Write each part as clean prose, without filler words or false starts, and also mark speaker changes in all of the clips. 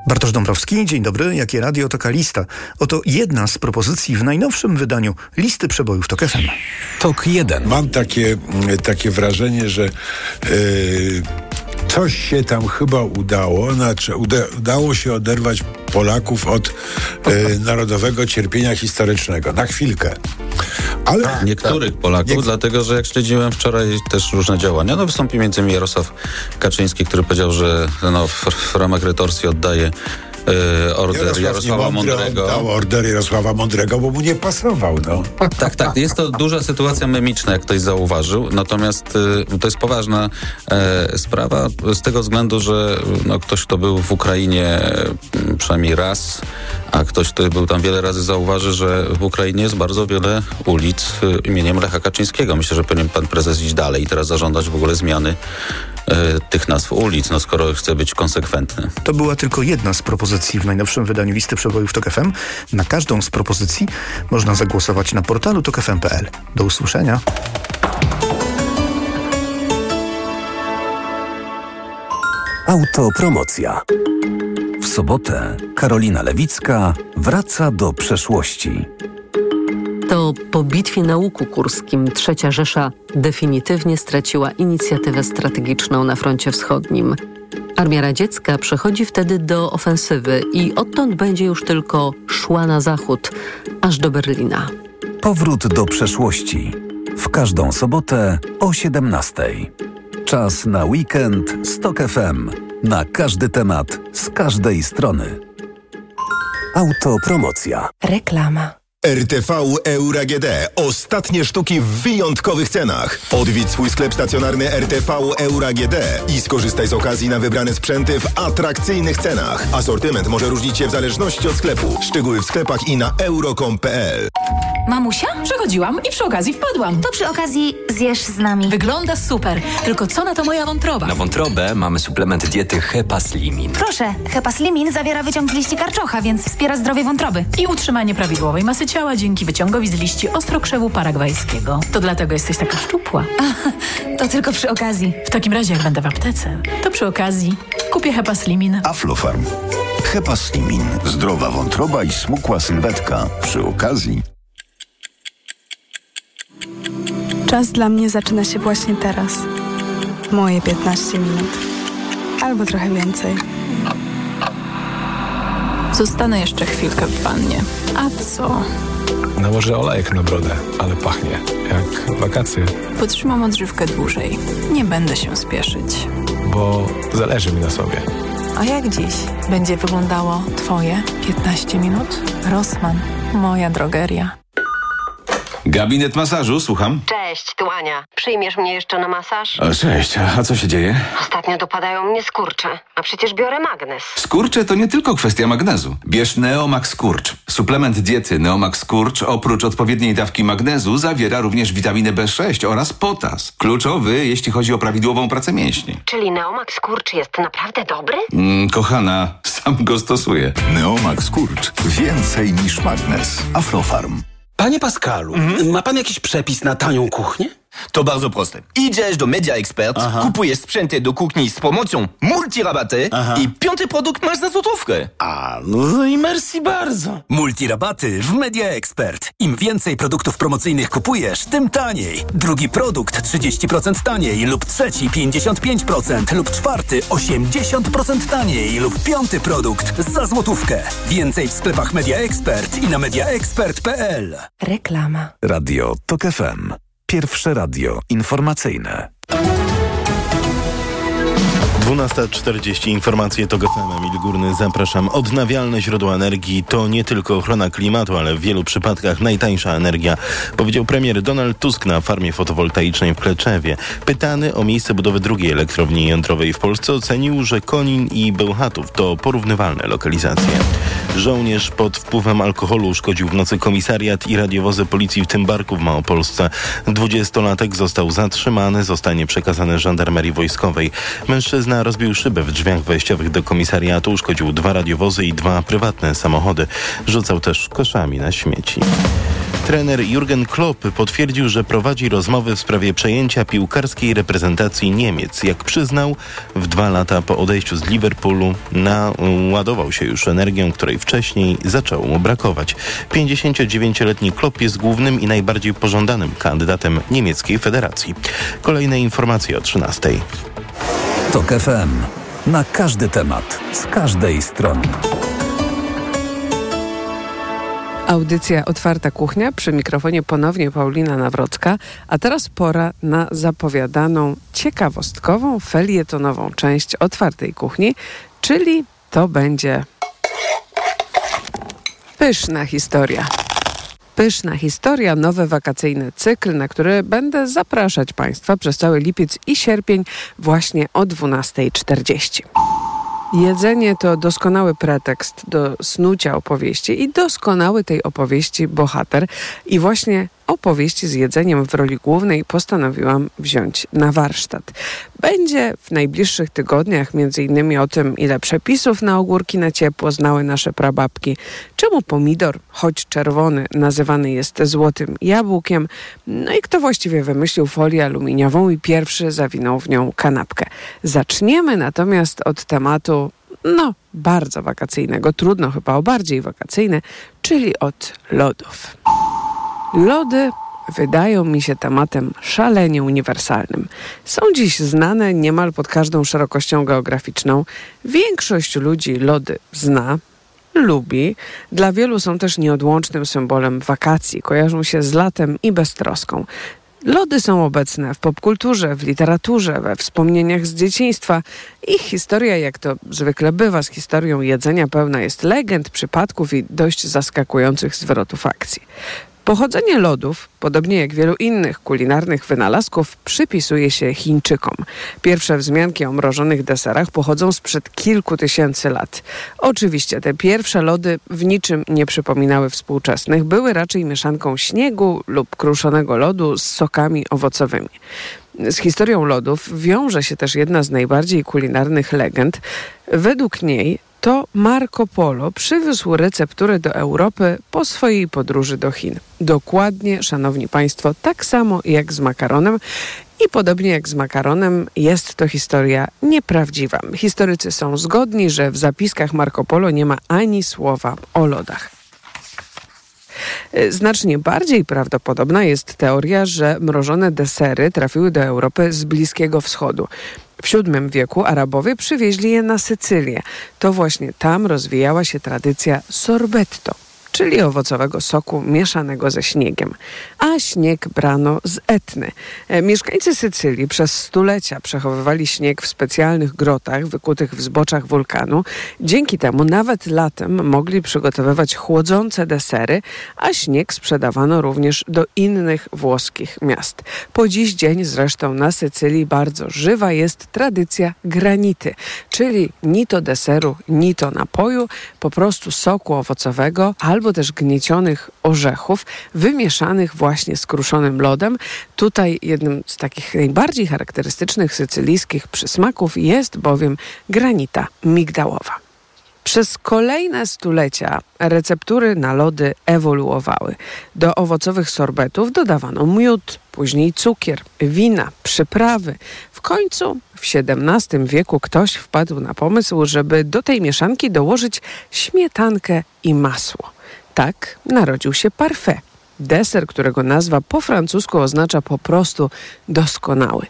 Speaker 1: Bartosz Dąbrowski, dzień dobry. Jakie radio, taka lista. Oto jedna z propozycji w najnowszym wydaniu listy przebojów TOK FM.
Speaker 2: TOK 1.
Speaker 3: Mam takie wrażenie, że coś się tam chyba udało. Udało się oderwać Polaków od narodowego cierpienia historycznego. Na chwilkę. Ale
Speaker 4: niektórych Polaków, dlatego że jak śledziłem wczoraj też różne działania, wystąpił między innymi Jarosław Kaczyński, który powiedział, że w ramach retorsji oddaje order Jarosława Mądrego.
Speaker 3: Dał order Jarosława Mądrego, bo mu nie pasował.
Speaker 4: Tak. Jest to duża sytuacja memiczna, jak ktoś zauważył. Natomiast to jest poważna sprawa z tego względu, że ktoś, kto był w Ukrainie przynajmniej raz, a ktoś, kto był tam wiele razy, zauważy, że w Ukrainie jest bardzo wiele ulic imieniem Lecha Kaczyńskiego. Myślę, że powinien pan prezes iść dalej i teraz zażądać w ogóle zmiany tych nazw ulic, skoro chce być konsekwentny.
Speaker 1: To była tylko jedna z propozycji w najnowszym wydaniu listy przebojów TOK FM. Na każdą z propozycji można zagłosować na portalu tokfm.pl. Do usłyszenia.
Speaker 2: Autopromocja. W sobotę Karolina Lewicka wraca do przeszłości.
Speaker 5: To po bitwie na Łuku Kurskim III Rzesza definitywnie straciła inicjatywę strategiczną na froncie wschodnim. Armia radziecka przechodzi wtedy do ofensywy i odtąd będzie już tylko szła na zachód, aż do Berlina.
Speaker 2: Powrót do przeszłości. W każdą sobotę o 17:00. Czas na weekend z TOK FM. Na każdy temat, z każdej strony. Autopromocja.
Speaker 6: Reklama.
Speaker 7: RTV Euro AGD. Ostatnie sztuki w wyjątkowych cenach. Odwiedź swój sklep stacjonarny RTV Euro AGD i skorzystaj z okazji na wybrane sprzęty w atrakcyjnych cenach. Asortyment może różnić się w zależności od sklepu. Szczegóły w sklepach i na euro.com.pl.
Speaker 6: Mamusia? Przechodziłam i przy okazji wpadłam.
Speaker 8: To przy okazji zjesz z nami.
Speaker 6: Wygląda super, tylko co na to moja wątroba?
Speaker 9: Na wątrobę mamy suplement diety Hepaslimin.
Speaker 8: Proszę, Hepaslimin zawiera wyciąg z liści karczocha, więc wspiera zdrowie wątroby.
Speaker 6: I utrzymanie prawidłowej masy ciała dzięki wyciągowi z liści ostrokrzewu paragwajskiego. To dlatego jesteś taka szczupła.
Speaker 8: To tylko przy okazji.
Speaker 6: W takim razie, jak będę w aptece, to przy okazji kupię Hepaslimin.
Speaker 10: Aflofarm. Hepaslimin. Zdrowa wątroba i smukła sylwetka. Przy okazji.
Speaker 11: Czas dla mnie zaczyna się właśnie teraz. Moje 15 minut. Albo trochę więcej.
Speaker 6: Zostanę jeszcze chwilkę w wannie. A co?
Speaker 12: Nałożę olejek na brodę, ale pachnie jak wakacje.
Speaker 6: Potrzymam odżywkę dłużej. Nie będę się spieszyć.
Speaker 12: Bo zależy mi na sobie.
Speaker 6: A jak dziś będzie wyglądało twoje 15 minut? Rossmann, moja drogeria.
Speaker 13: Gabinet masażu, słucham.
Speaker 14: Cześć, tu Ania. Przyjmiesz mnie jeszcze na masaż?
Speaker 13: O, cześć, a co się dzieje?
Speaker 14: Ostatnio dopadają mnie skurcze, a przecież biorę magnez.
Speaker 13: Skurcze to nie tylko kwestia magnezu. Bierz Neomax Skurcz. Suplement diety Neomax Skurcz oprócz odpowiedniej dawki magnezu zawiera również witaminę B6 oraz potas. Kluczowy, jeśli chodzi o prawidłową pracę mięśni.
Speaker 14: Czyli Neomax Skurcz jest naprawdę dobry?
Speaker 13: Kochana, sam go stosuję.
Speaker 10: Neomax Skurcz. Więcej niż magnez. Aflofarm.
Speaker 15: Panie Pascalu, ma pan jakiś przepis na tanią kuchnię?
Speaker 16: To bardzo proste. Idziesz do Media Expert, kupujesz sprzęty do kuchni z promocją multirabaty i 5. produkt masz za złotówkę.
Speaker 15: No i merci bardzo.
Speaker 2: Multirabaty w Media Expert. Im więcej produktów promocyjnych kupujesz, tym taniej. Drugi produkt 30% taniej lub trzeci 55% lub czwarty 80% taniej lub 5. produkt za złotówkę. Więcej w sklepach Media Expert i na mediaexpert.pl.
Speaker 6: Reklama.
Speaker 2: Radio TOK FM. Pierwsze radio informacyjne.
Speaker 17: 12:40 informacje TOK FM. Emil Górny, zapraszam. Odnawialne źródła energii to nie tylko ochrona klimatu, ale w wielu przypadkach najtańsza energia, powiedział premier Donald Tusk na farmie fotowoltaicznej w Kleczewie. Pytany o miejsce budowy drugiej elektrowni jądrowej w Polsce, ocenił, że Konin i Bełchatów to porównywalne lokalizacje. Żołnierz pod wpływem alkoholu uszkodził w nocy komisariat i radiowozy policji w Tymbarku w Małopolsce. 20-latek został zatrzymany, zostanie przekazany żandarmerii wojskowej. Mężczyzna rozbił szybę w drzwiach wejściowych do komisariatu, uszkodził 2 radiowozy i 2 prywatne samochody. Rzucał też koszami na śmieci. Trener Jurgen Klopp potwierdził, że prowadzi rozmowy w sprawie przejęcia piłkarskiej reprezentacji Niemiec. Jak przyznał, w 2 lata po odejściu z Liverpoolu naładował się już energią, której wcześniej zaczęło mu brakować. 59-letni Klopp jest głównym i najbardziej pożądanym kandydatem niemieckiej federacji. Kolejne informacje o 13:00.
Speaker 2: TOK FM. Na każdy temat, z każdej strony.
Speaker 18: Audycja Otwarta Kuchnia, przy mikrofonie ponownie Paulina Nawrocka, a teraz pora na zapowiadaną, ciekawostkową, felietonową część Otwartej Kuchni, czyli to będzie Pyszna Historia. Pyszna Historia, nowy wakacyjny cykl, na który będę zapraszać Państwa przez cały lipiec i sierpień właśnie o 12:40. Jedzenie to doskonały pretekst do snucia opowieści i doskonały tej opowieści bohater. I właśnie opowieści z jedzeniem w roli głównej postanowiłam wziąć na warsztat. Będzie w najbliższych tygodniach m.in. o tym, ile przepisów na ogórki na ciepło znały nasze prababki, czemu pomidor, choć czerwony, nazywany jest złotym jabłkiem, no i kto właściwie wymyślił folię aluminiową i pierwszy zawinął w nią kanapkę. Zaczniemy natomiast od tematu, bardzo wakacyjnego, trudno chyba o bardziej wakacyjny, czyli od lodów. Lody wydają mi się tematem szalenie uniwersalnym. Są dziś znane niemal pod każdą szerokością geograficzną. Większość ludzi lody zna, lubi. Dla wielu są też nieodłącznym symbolem wakacji. Kojarzą się z latem i beztroską. Lody są obecne w popkulturze, w literaturze, we wspomnieniach z dzieciństwa. Ich historia, jak to zwykle bywa z historią jedzenia, pełna jest legend, przypadków i dość zaskakujących zwrotów akcji. Pochodzenie lodów, podobnie jak wielu innych kulinarnych wynalazków, przypisuje się Chińczykom. Pierwsze wzmianki o mrożonych deserach pochodzą sprzed kilku tysięcy lat. Oczywiście te pierwsze lody w niczym nie przypominały współczesnych, były raczej mieszanką śniegu lub kruszonego lodu z sokami owocowymi. Z historią lodów wiąże się też jedna z najbardziej kulinarnych legend. Według niej to Marco Polo przywiózł recepturę do Europy po swojej podróży do Chin. Dokładnie, szanowni państwo, tak samo jak z makaronem i podobnie jak z makaronem jest to historia nieprawdziwa. Historycy są zgodni, że w zapiskach Marco Polo nie ma ani słowa o lodach. Znacznie bardziej prawdopodobna jest teoria, że mrożone desery trafiły do Europy z Bliskiego Wschodu. W VII wieku Arabowie przywieźli je na Sycylię. To właśnie tam rozwijała się tradycja sorbetto, czyli owocowego soku mieszanego ze śniegiem. A śnieg brano z Etny. Mieszkańcy Sycylii przez stulecia przechowywali śnieg w specjalnych grotach wykutych w zboczach wulkanu. Dzięki temu nawet latem mogli przygotowywać chłodzące desery, a śnieg sprzedawano również do innych włoskich miast. Po dziś dzień zresztą na Sycylii bardzo żywa jest tradycja granity, czyli ni to deseru, ni to napoju, po prostu soku owocowego albo też gniecionych orzechów wymieszanych właśnie z kruszonym lodem. Tutaj jednym z takich najbardziej charakterystycznych sycylijskich przysmaków jest bowiem granita migdałowa. Przez kolejne stulecia receptury na lody ewoluowały. Do owocowych sorbetów dodawano miód, później cukier, wina, przyprawy. W końcu w XVII wieku ktoś wpadł na pomysł, żeby do tej mieszanki dołożyć śmietankę i masło. Tak narodził się parfait, deser, którego nazwa po francusku oznacza po prostu doskonały.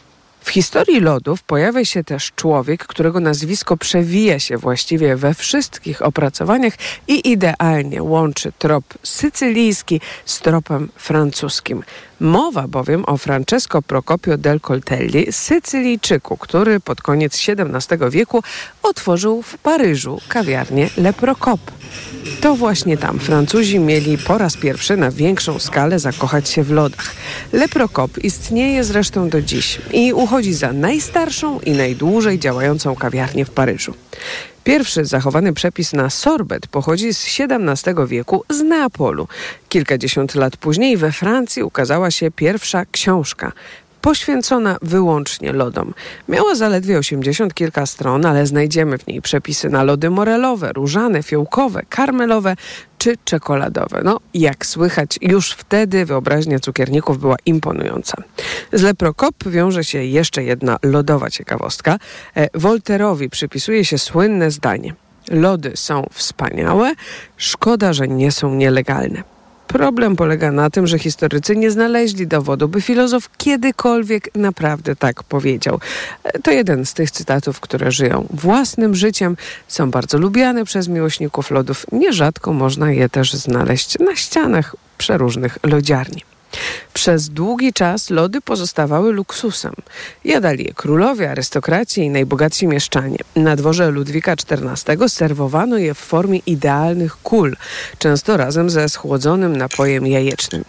Speaker 18: W historii lodów pojawia się też człowiek, którego nazwisko przewija się właściwie we wszystkich opracowaniach i idealnie łączy trop sycylijski z tropem francuskim. Mowa bowiem o Francesco Procopio del Coltelli, Sycylijczyku, który pod koniec XVII wieku otworzył w Paryżu kawiarnię Le Procop. To właśnie tam Francuzi mieli po raz pierwszy na większą skalę zakochać się w lodach. Le Procop istnieje zresztą do dziś i uchodzi za najstarszą i najdłużej działającą kawiarnię w Paryżu. Pierwszy zachowany przepis na sorbet pochodzi z XVII wieku z Neapolu. Kilkadziesiąt lat później we Francji ukazała się pierwsza książka. poświęcona wyłącznie lodom. Miała zaledwie 80 kilka stron, ale znajdziemy w niej przepisy na lody morelowe, różane, fiołkowe, karmelowe czy czekoladowe. No, jak słychać, już wtedy wyobraźnia cukierników była imponująca. Z Le Procop wiąże się jeszcze jedna lodowa ciekawostka. Voltaire'owi przypisuje się słynne zdanie: lody są wspaniałe, szkoda, że nie są nielegalne. Problem polega na tym, że historycy nie znaleźli dowodu, by filozof kiedykolwiek naprawdę tak powiedział. To jeden z tych cytatów, które żyją własnym życiem, są bardzo lubiane przez miłośników lodów. Nierzadko można je też znaleźć na ścianach przeróżnych lodziarni. Przez długi czas lody pozostawały luksusem. Jadali je królowie, arystokraci i najbogatsi mieszczanie. Na dworze Ludwika XIV serwowano je w formie idealnych kul, często razem ze schłodzonym napojem jajecznym.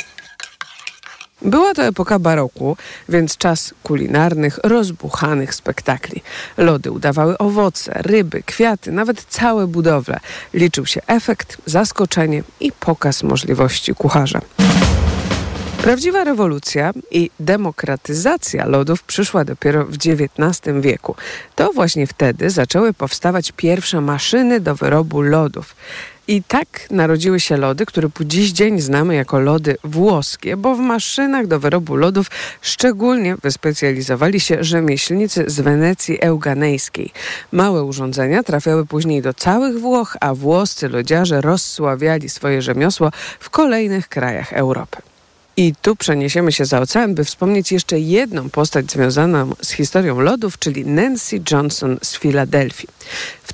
Speaker 18: Była to epoka baroku, więc czas kulinarnych, rozbuchanych spektakli. Lody udawały owoce, ryby, kwiaty, nawet całe budowle. Liczył się efekt, zaskoczenie i pokaz możliwości kucharza. Prawdziwa rewolucja i demokratyzacja lodów przyszła dopiero w XIX wieku. To właśnie wtedy zaczęły powstawać pierwsze maszyny do wyrobu lodów. I tak narodziły się lody, które po dziś dzień znamy jako lody włoskie, bo w maszynach do wyrobu lodów szczególnie wyspecjalizowali się rzemieślnicy z Wenecji Euganejskiej. Małe urządzenia trafiały później do całych Włoch, a włoscy lodziarze rozsławiali swoje rzemiosło w kolejnych krajach Europy. I tu przeniesiemy się za ocean, by wspomnieć jeszcze jedną postać związaną z historią lodów, czyli Nancy Johnson z Filadelfii. W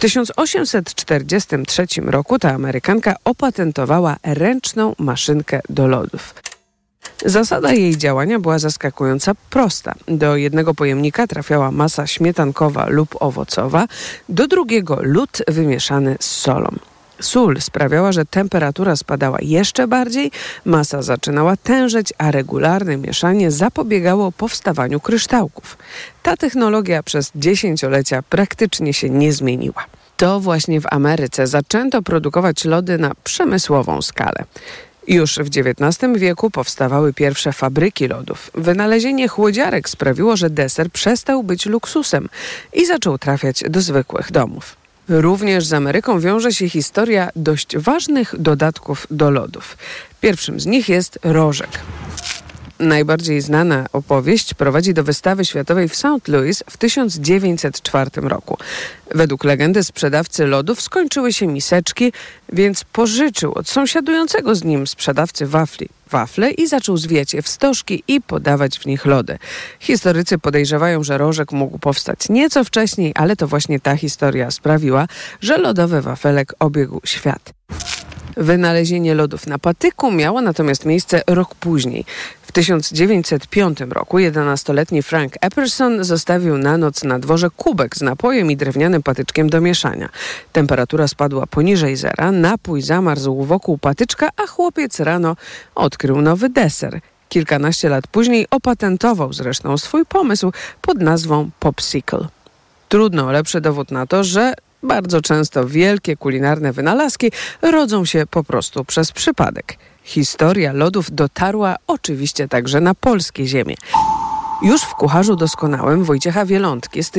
Speaker 18: 1843 roku ta Amerykanka opatentowała ręczną maszynkę do lodów. Zasada jej działania była zaskakująco prosta. Do jednego pojemnika trafiała masa śmietankowa lub owocowa, do drugiego lód wymieszany z solą. Sól sprawiała, że temperatura spadała jeszcze bardziej, masa zaczynała tężeć, a regularne mieszanie zapobiegało powstawaniu kryształków. Ta technologia przez dziesięciolecia praktycznie się nie zmieniła. To właśnie w Ameryce zaczęto produkować lody na przemysłową skalę. Już w XIX wieku powstawały pierwsze fabryki lodów. Wynalezienie chłodziarek sprawiło, że deser przestał być luksusem i zaczął trafiać do zwykłych domów. Również z Ameryką wiąże się historia dość ważnych dodatków do lodów. Pierwszym z nich jest rożek. Najbardziej znana opowieść prowadzi do wystawy światowej w St. Louis w 1904 roku. Według legendy sprzedawcy lodów skończyły się miseczki, więc pożyczył od sąsiadującego z nim sprzedawcy wafle i zaczął zwijać je w stożki i podawać w nich lody. Historycy podejrzewają, że rożek mógł powstać nieco wcześniej, ale to właśnie ta historia sprawiła, że lodowy wafelek obiegł świat. Wynalezienie lodów na patyku miało natomiast miejsce rok później. W 1905 roku 11-letni Frank Epperson zostawił na noc na dworze kubek z napojem i drewnianym patyczkiem do mieszania. Temperatura spadła poniżej zera, napój zamarzł wokół patyczka, a chłopiec rano odkrył nowy deser. Kilkanaście lat później opatentował zresztą swój pomysł pod nazwą Popsicle. Trudno o lepszy dowód na to, że bardzo często wielkie kulinarne wynalazki rodzą się po prostu przez przypadek. Historia lodów dotarła oczywiście także na polskie ziemie. Już w Kucharzu Doskonałym Wojciecha Wielątki z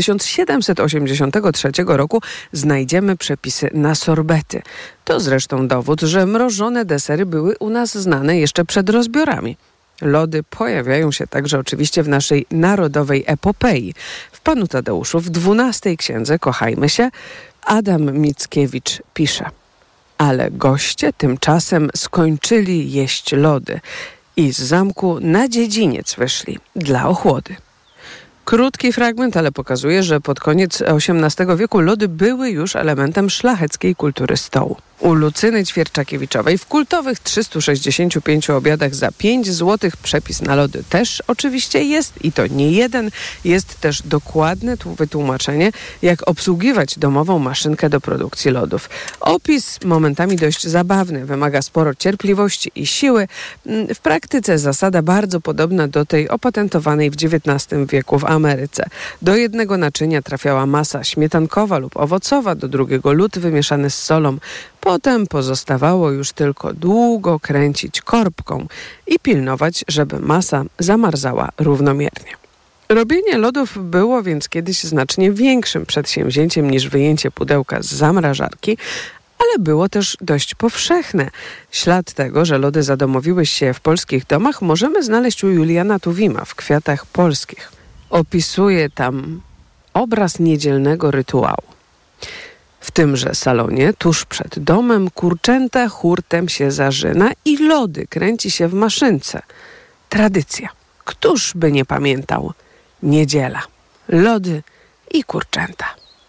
Speaker 18: 1783 roku znajdziemy przepisy na sorbety. To zresztą dowód, że mrożone desery były u nas znane jeszcze przed rozbiorami. Lody pojawiają się także oczywiście w naszej narodowej epopei. W Panu Tadeuszu w 12 księdze Kochajmy się Adam Mickiewicz pisze: ale goście tymczasem skończyli jeść lody i z zamku na dziedziniec wyszli dla ochłody. Krótki fragment, ale pokazuje, że pod koniec XVIII wieku lody były już elementem szlacheckiej kultury stołu. U Lucyny Ćwierczakiewiczowej w kultowych 365 obiadach za 5 zł przepis na lody też oczywiście jest i to nie jeden. Jest też dokładne wytłumaczenie, jak obsługiwać domową maszynkę do produkcji lodów. Opis momentami dość zabawny, wymaga sporo cierpliwości i siły. W praktyce zasada bardzo podobna do tej opatentowanej w XIX wieku w Ameryce. Do jednego naczynia trafiała masa śmietankowa lub owocowa, do drugiego lód wymieszany z solą. Potem pozostawało już tylko długo kręcić korbką i pilnować, żeby masa zamarzała równomiernie. Robienie lodów było więc kiedyś znacznie większym przedsięwzięciem niż wyjęcie pudełka z zamrażarki, ale było też dość powszechne. Ślad tego, że lody zadomowiły się w polskich domach, możemy znaleźć u Juliana Tuwima w Kwiatach Polskich. Opisuje tam obraz niedzielnego rytuału. W tymże salonie, tuż przed domem, kurczęta hurtem się zażyna i lody kręci się w maszynce. Tradycja. Któż by nie pamiętał? Niedziela, lody i kurczęta.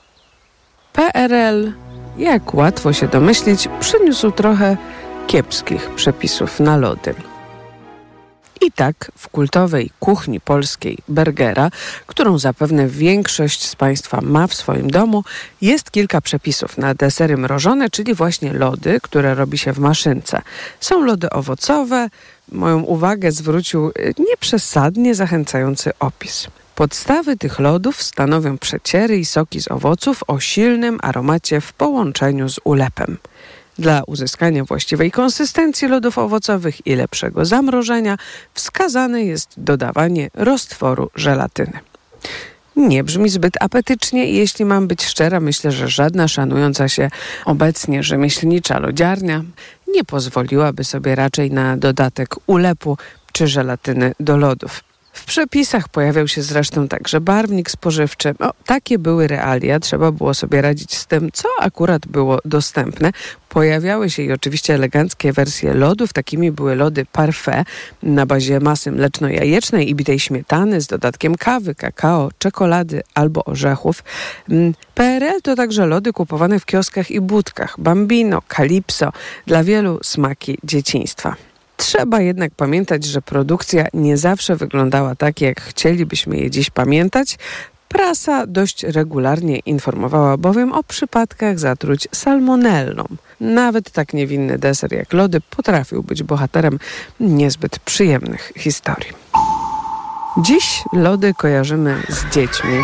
Speaker 18: PRL, jak łatwo się domyślić, przyniósł trochę kiepskich przepisów na lody. I tak w kultowej kuchni polskiej Bergera, którą zapewne większość z Państwa ma w swoim domu, jest kilka przepisów na desery mrożone, czyli właśnie lody, które robi się w maszynce. Są lody owocowe. Moją uwagę zwrócił nieprzesadnie zachęcający opis. Podstawy tych lodów stanowią przeciery i soki z owoców o silnym aromacie w połączeniu z ulepem. Dla uzyskania właściwej konsystencji lodów owocowych i lepszego zamrożenia wskazane jest dodawanie roztworu żelatyny. Nie brzmi zbyt apetycznie i jeśli mam być szczera, myślę, że żadna szanująca się obecnie rzemieślnicza lodziarnia nie pozwoliłaby sobie raczej na dodatek ulepu czy żelatyny do lodów. W przepisach pojawiał się zresztą także barwnik spożywczy. Takie były realia, trzeba było sobie radzić z tym, co akurat było dostępne. Pojawiały się i oczywiście eleganckie wersje lodów. Takimi były lody parfait na bazie masy mleczno-jajecznej i bitej śmietany z dodatkiem kawy, kakao, czekolady albo orzechów. PRL to także lody kupowane w kioskach i budkach. Bambino, Calypso, dla wielu smaki dzieciństwa. Trzeba jednak pamiętać, że produkcja nie zawsze wyglądała tak, jak chcielibyśmy je dziś pamiętać. Prasa dość regularnie informowała bowiem o przypadkach zatruć salmonellą. Nawet tak niewinny deser jak lody potrafił być bohaterem niezbyt przyjemnych historii. Dziś lody kojarzymy z dziećmi.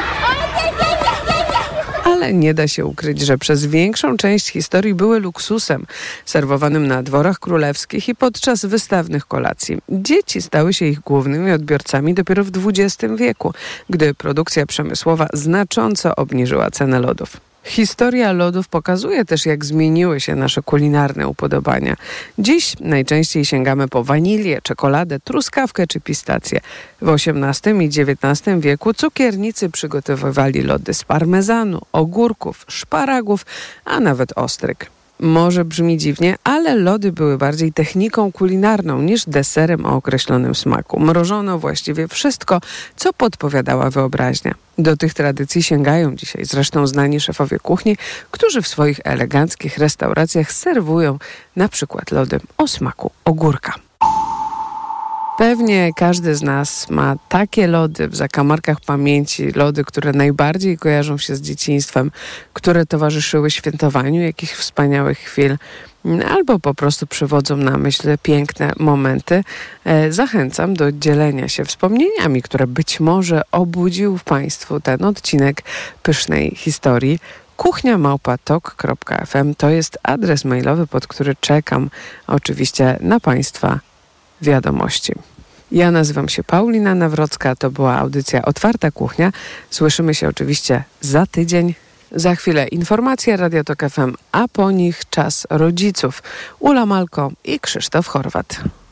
Speaker 18: Ale nie da się ukryć, że przez większą część historii były luksusem serwowanym na dworach królewskich i podczas wystawnych kolacji. Dzieci stały się ich głównymi odbiorcami dopiero w XX wieku, gdy produkcja przemysłowa znacząco obniżyła cenę lodów. Historia lodów pokazuje też, jak zmieniły się nasze kulinarne upodobania. Dziś najczęściej sięgamy po wanilię, czekoladę, truskawkę czy pistację. W XVIII i XIX wieku cukiernicy przygotowywali lody z parmezanu, ogórków, szparagów, a nawet ostryg. Może brzmi dziwnie, ale lody były bardziej techniką kulinarną niż deserem o określonym smaku. Mrożono właściwie wszystko, co podpowiadała wyobraźnia. Do tych tradycji sięgają dzisiaj zresztą znani szefowie kuchni, którzy w swoich eleganckich restauracjach serwują na przykład lody o smaku ogórka. Pewnie każdy z nas ma takie lody w zakamarkach pamięci, lody, które najbardziej kojarzą się z dzieciństwem, które towarzyszyły świętowaniu jakichś wspaniałych chwil, albo po prostu przywodzą na myśl piękne momenty. Zachęcam do dzielenia się wspomnieniami, które być może obudził w Państwu ten odcinek pysznej historii. kuchnia@tok.fm to jest adres mailowy, pod który czekam oczywiście na Państwa wiadomości. Ja nazywam się Paulina Nawrocka, to była audycja Otwarta Kuchnia. Słyszymy się oczywiście za tydzień. Za chwilę informacje Radia Tok FM, a po nich czas rodziców. Ula Malko i Krzysztof Horwat.